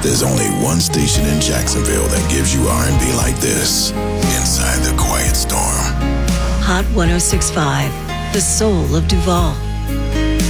There's only one station in Jacksonville that gives you R&B like this. Inside the Quiet Storm. Hot 106.5, the soul of Duval.